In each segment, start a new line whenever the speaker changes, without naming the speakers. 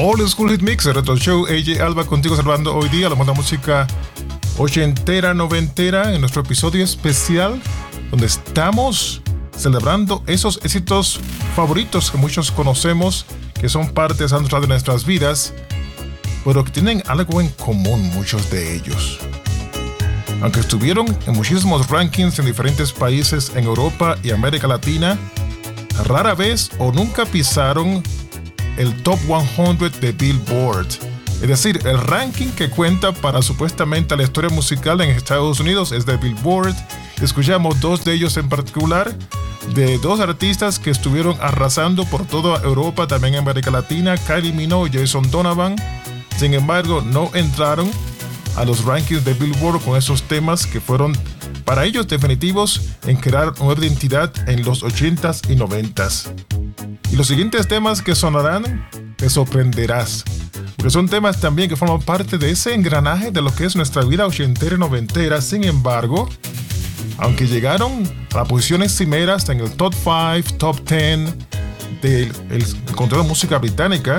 Old School Hit Mix, el Retro Show. AJ Alba contigo salvando hoy día la moda música ochentera, noventera en nuestro episodio especial donde estamos celebrando esos éxitos favoritos que muchos conocemos, que son parte de nuestras vidas, pero que tienen algo en común muchos de ellos. Aunque estuvieron en muchísimos rankings en diferentes países en Europa y América Latina, rara vez o nunca pisaron el Top 100 de Billboard. Es decir, el ranking que cuenta para supuestamente la historia musical en Estados Unidos es de Billboard. Escuchamos dos de ellos en particular, de dos artistas que estuvieron arrasando por toda Europa, también en América Latina, Kylie Minogue y Jason Donovan. Sin embargo, no entraron a los rankings de Billboard con esos temas que fueron para ellos definitivos en crear una identidad en los 80s y 90s. Y los siguientes temas que sonarán te sorprenderás, porque son temas también que forman parte de ese engranaje de lo que es nuestra vida ochentera y noventera. Sin embargo, aunque llegaron a posiciones cimeras en el Top 5, Top 10 del control de música británica,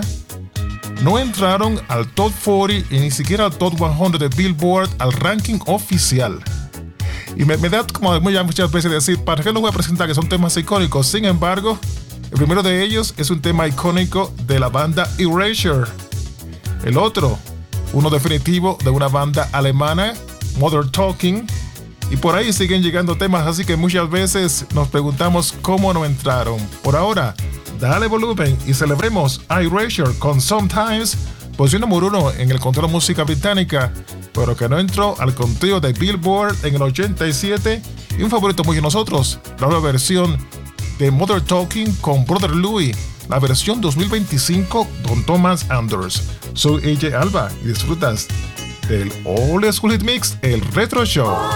no entraron al Top 40 y ni siquiera al Top 100 de Billboard, al ranking oficial. Y me da como muchas veces decir, ¿para qué los voy a presentar? Que son temas icónicos. Sin embargo, el primero de ellos es un tema icónico de la banda Erasure. El otro, uno definitivo de una banda alemana, Modern Talking. Y por ahí siguen llegando temas, así que muchas veces nos preguntamos cómo no entraron. Por ahora, dale volumen y celebremos a Erasure con Sometimes, posición número 1 en el control de música británica, pero que no entró al conteo de Billboard en el 87. Y un favorito muy de nosotros, la nueva versión de Modern Talking con Brother Louie, la versión 2025 con Thomas Anders. Soy AJ Alba y disfrutas del Old School Hit Mix, el Retro Show.